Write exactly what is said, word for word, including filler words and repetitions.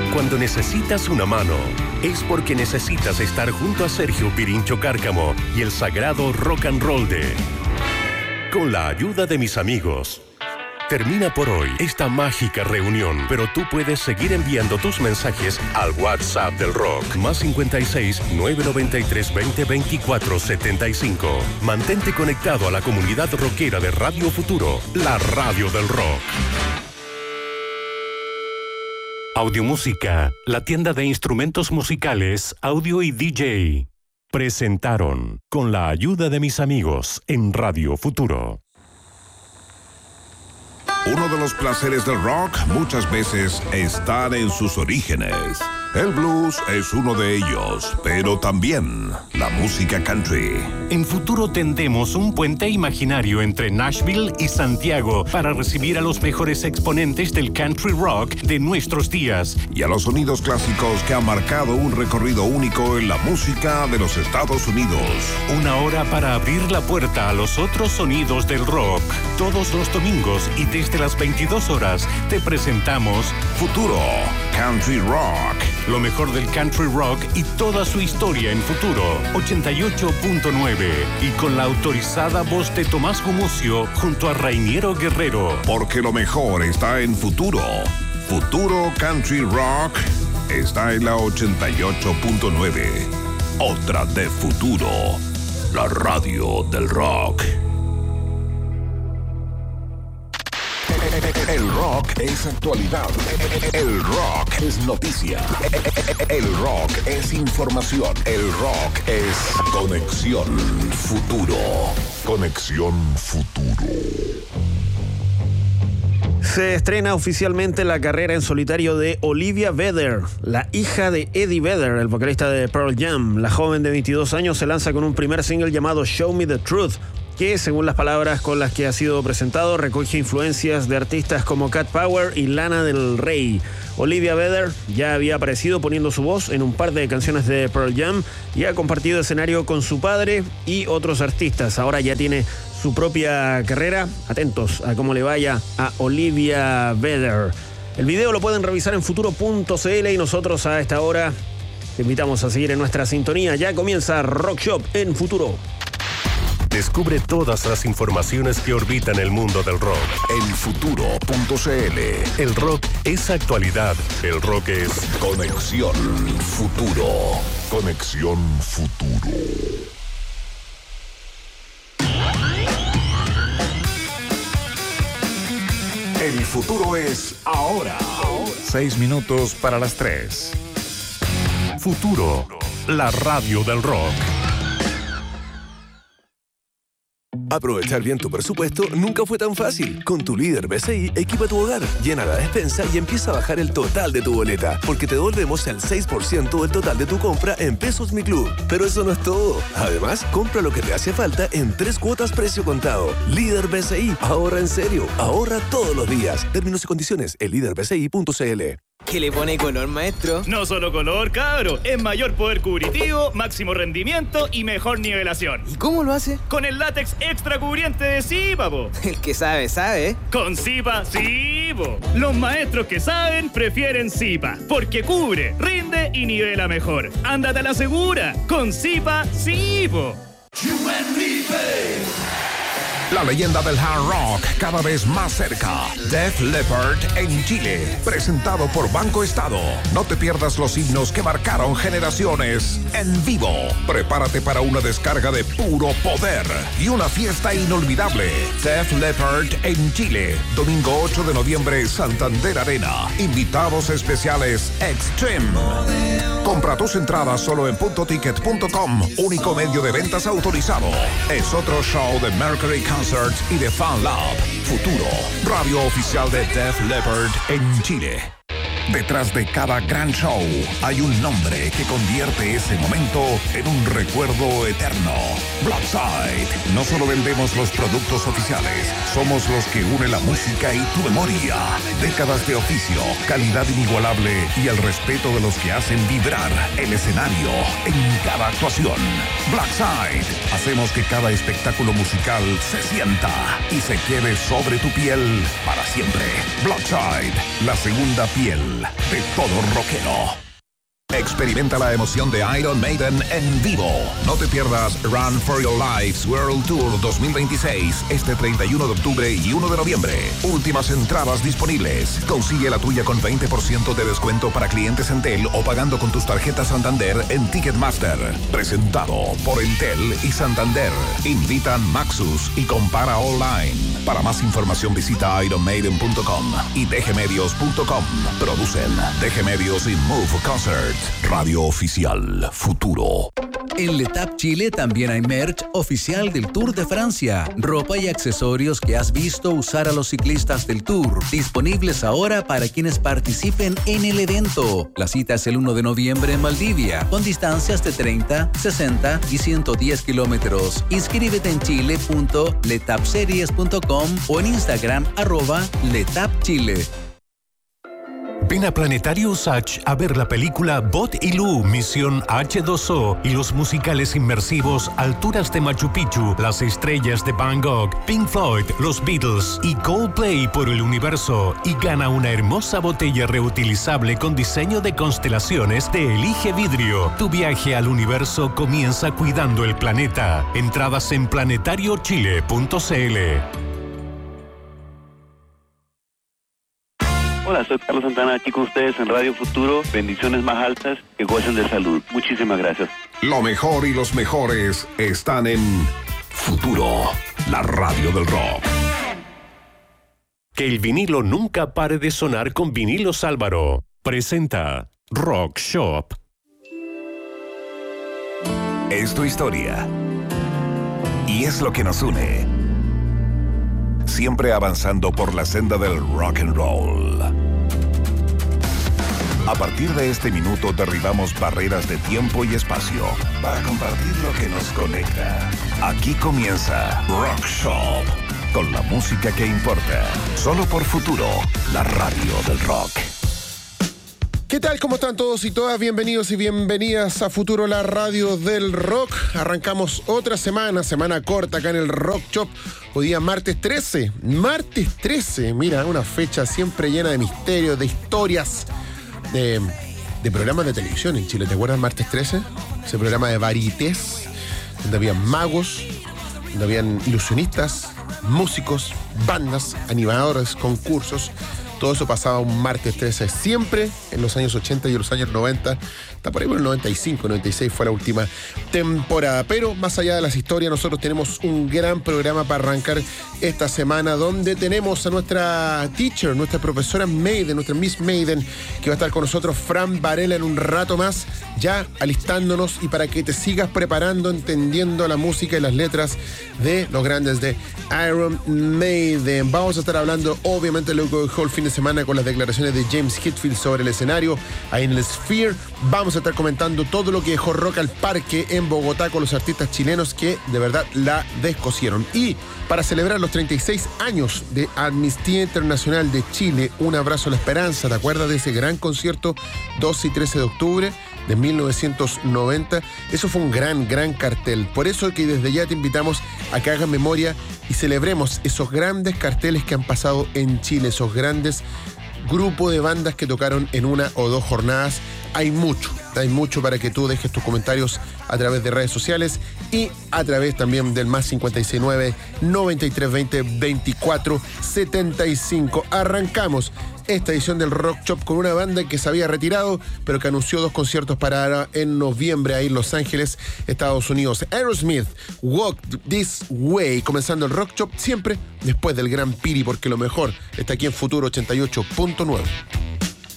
Cuando necesitas una mano, es porque necesitas estar junto a Sergio Pirincho Cárcamo y el sagrado rock and roll de Con la ayuda de mis amigos. Termina por hoy esta mágica reunión, pero tú puedes seguir enviando tus mensajes al WhatsApp del rock, más cincuenta y seis, nueve noventa y tres, veinte, veinticuatro, setenta y cinco. Mantente conectado a la comunidad rockera de Radio Futuro, la radio del rock. Audiomúsica, la tienda de instrumentos musicales, audio y D J. Presentaron Con la ayuda de mis amigos en Radio Futuro. Uno de los placeres del rock muchas veces están en sus orígenes. El blues es uno de ellos, pero también la música country. En Futuro tendemos un puente imaginario entre Nashville y Santiago para recibir a los mejores exponentes del country rock de nuestros días. Y a los sonidos clásicos que han marcado un recorrido único en la música de los Estados Unidos. Una hora para abrir la puerta a los otros sonidos del rock. Todos los domingos y desde las veintidós horas te presentamos Futuro Country Rock. Lo mejor del country rock y toda su historia en Futuro ochenta y ocho punto nueve y con la autorizada voz de Tomás Gumucio junto a Rainiero Guerrero. Porque lo mejor está en Futuro. Futuro Country Rock está en la ochenta y ocho punto nueve. Otra de Futuro, la radio del rock. El rock es actualidad. El rock es noticia. El rock es información. El rock es Conexión Futuro. Conexión Futuro. Se estrena oficialmente la carrera en solitario de Olivia Vedder, la hija de Eddie Vedder, el vocalista de Pearl Jam. La joven de veintidós años se lanza con un primer single llamado Show Me the Truth, que, según las palabras con las que ha sido presentado, recoge influencias de artistas como Cat Power y Lana del Rey. Olivia Vedder ya había aparecido poniendo su voz en un par de canciones de Pearl Jam y ha compartido escenario con su padre y otros artistas. Ahora ya tiene su propia carrera. Atentos a cómo le vaya a Olivia Vedder. El video lo pueden revisar en futuro punto c l y nosotros a esta hora te invitamos a seguir en nuestra sintonía. Ya comienza Rock Shop en Futuro. Descubre todas las informaciones que orbitan el mundo del rock en futuro punto c l. El rock es actualidad. El rock es Conexión Futuro. Conexión Futuro. El futuro es ahora. Seis minutos para las tres. Futuro, la radio del rock. Aprovechar bien tu presupuesto nunca fue tan fácil. Con tu Líder B C I, equipa tu hogar, llena la despensa y empieza a bajar el total de tu boleta, porque te devolvemos el seis por ciento del total de tu compra en Pesos Mi Club. Pero eso no es todo. Además, compra lo que te hace falta en tres cuotas precio contado. Líder B C I, ahorra en serio, ahorra todos los días. Términos y condiciones en líder b c i punto c l. ¿Qué le pone color, maestro? No solo color, cabro. Es mayor poder cubritivo, máximo rendimiento y mejor nivelación. ¿Y cómo lo hace? Con el látex extra cubriente de Zipa, po. El que sabe, sabe. Con Zipa, sí, po. Los maestros que saben prefieren Zipa, porque cubre, rinde y nivela mejor. Ándate a la segura. Con Zipa, sí, po. La leyenda del hard rock cada vez más cerca. Def Leppard en Chile. Presentado por Banco Estado. No te pierdas los himnos que marcaron generaciones en vivo. Prepárate para una descarga de puro poder y una fiesta inolvidable. Def Leppard en Chile. Domingo ocho de noviembre, Santander Arena. Invitados especiales Extreme. Compra tus entradas solo en punto ticket punto com. Único medio de ventas autorizado. Es otro show de Mercury Concerts y de Fan Lab. Futuro, radio oficial de Def Leppard en Chile. Detrás de cada gran show hay un nombre que convierte ese momento en un recuerdo eterno. Blackside. No solo vendemos los productos oficiales, somos los que unen la música y tu memoria. Décadas de oficio, calidad inigualable y el respeto de los que hacen vibrar el escenario en cada actuación. Blackside. Hacemos que cada espectáculo musical se sienta y se quede sobre tu piel para siempre. Blackside, la segunda piel. de todo rockero. Experimenta la emoción de Iron Maiden en vivo. No te pierdas Run for Your Lives World Tour dos mil veintiséis este treinta y uno de octubre y uno de noviembre. Últimas entradas disponibles. Consigue la tuya con veinte por ciento de descuento para clientes Entel o pagando con tus tarjetas Santander en Ticketmaster. Presentado por Entel y Santander. Invitan Maxus y Compara Online. Para más información visita iron maiden punto com y d g medios punto com. Producen D G Medios y Move Concert. Radio Oficial Futuro. En Letap Chile también hay merch oficial del Tour de Francia. Ropa y accesorios que has visto usar a los ciclistas del Tour. Disponibles ahora para quienes participen en el evento. La cita es el uno de noviembre en Valdivia, con distancias de treinta, sesenta y ciento diez kilómetros. Inscríbete en chile punto letapseries punto com o en Instagram arroba letapchile. Ven a Planetario Usach a ver la película Bot y Lu, Misión hache dos o y los musicales inmersivos Alturas de Machu Picchu, Las Estrellas de Van Gogh, Pink Floyd, Los Beatles y Coldplay por el universo y gana una hermosa botella reutilizable con diseño de constelaciones de Elige Vidrio. Tu viaje al universo comienza cuidando el planeta. Entradas en planetario chile punto c l. Hola, soy Carlos Santana, aquí con ustedes en Radio Futuro. Bendiciones más altas, que gocen de salud. Muchísimas gracias. Lo mejor y los mejores están en Futuro, la radio del rock. Que el vinilo nunca pare de sonar con Vinilos Álvaro. Presenta Rock Shop. Es tu historia. Y es lo que nos une. Siempre avanzando por la senda del rock and roll. A partir de este minuto derribamos barreras de tiempo y espacio para compartir lo que nos conecta. Aquí comienza Rock Shop, con la música que importa. Solo por Futuro, la radio del rock. ¿Qué tal? ¿Cómo están todos y todas? Bienvenidos y bienvenidas a Futuro, la radio del rock. Arrancamos otra semana, semana corta acá en el Rock Shop. Hoy día martes trece. Martes trece, mira, una fecha siempre llena de misterios, de historias, de, de programas de televisión en Chile. ¿Te acuerdas martes trece? Ese programa de varietés, donde habían magos, donde habían ilusionistas, músicos, bandas, animadores, concursos. Todo eso pasaba un martes trece, siempre en los años ochenta y en los años noventa. Está por ahí por el noventa y cinco, noventa y seis fue la última temporada. Pero más allá de las historias, nosotros tenemos un gran programa para arrancar esta semana, donde tenemos a nuestra teacher, nuestra profesora Maiden, nuestra Miss Maiden, que va a estar con nosotros, Fran Varela, en un rato más, ya alistándonos y para que te sigas preparando, entendiendo la música y las letras de los grandes de Iron Maiden. Vamos a estar hablando, obviamente, de lo que dejó el fin de semana con las declaraciones de James Hetfield sobre el escenario ahí en el Sphere. Vamos a estar comentando todo lo que dejó Rock al Parque en Bogotá con los artistas chilenos que de verdad la descosieron. Y para celebrar los treinta y seis años de Amnistía Internacional de Chile, un abrazo a la esperanza. ¿Te acuerdas de ese gran concierto doce y trece de octubre de mil novecientos noventa? Eso fue un gran, gran cartel. Por eso que desde ya te invitamos a que hagas memoria y celebremos esos grandes carteles que han pasado en Chile, esos grandes grupos de bandas que tocaron en una o dos jornadas. Hay mucho, hay mucho para que tú dejes tus comentarios a través de redes sociales y a través también del más cincuenta y seis nueve, noventa y tres veinte, veinticuatro setenta y cinco. Arrancamos esta edición del Rock Shop con una banda que se había retirado, pero que anunció dos conciertos para en noviembre ahí en Los Ángeles, Estados Unidos. Aerosmith, Walk This Way, comenzando el Rock Shop siempre después del Gran Piri, porque lo mejor está aquí en Futuro ochenta y ocho punto nueve.